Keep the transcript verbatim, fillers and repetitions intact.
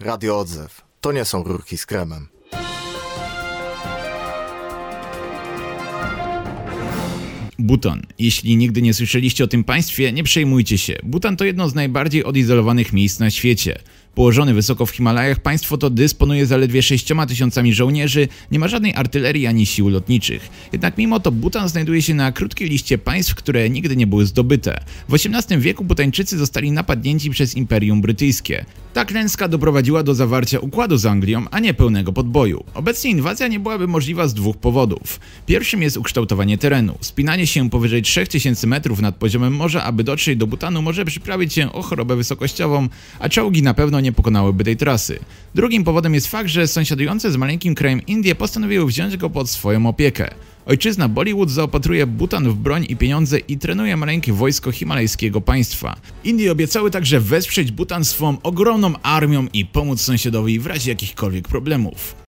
Radio Odzew. To nie są rurki z kremem. Butan. Jeśli nigdy nie słyszeliście o tym państwie, nie przejmujcie się. Butan to jedno z najbardziej odizolowanych miejsc na świecie. Położone wysoko w Himalajach, państwo to dysponuje zaledwie sześcioma tysiącami żołnierzy, nie ma żadnej artylerii ani sił lotniczych. Jednak mimo to Butan znajduje się na krótkiej liście państw, które nigdy nie były zdobyte. W osiemnastym wieku Butańczycy zostali napadnięci przez Imperium Brytyjskie. Ta klęska doprowadziła do zawarcia układu z Anglią, a nie pełnego podboju. Obecnie inwazja nie byłaby możliwa z dwóch powodów. Pierwszym jest ukształtowanie terenu. Spinanie się powyżej trzech tysięcy metrów nad poziomem morza, aby dotrzeć do Butanu, może przyprawić się o chorobę wysokościową, a czołgi na pewno nie pokonałyby tej trasy. Drugim powodem jest fakt, że sąsiadujące z maleńkim krajem Indie postanowiły wziąć go pod swoją opiekę. Ojczyzna Bollywood zaopatruje Butan w broń i pieniądze i trenuje maleńkie wojsko himalajskiego państwa. Indie obiecały także wesprzeć Butan swą ogromną armią i pomóc sąsiadowi w razie jakichkolwiek problemów.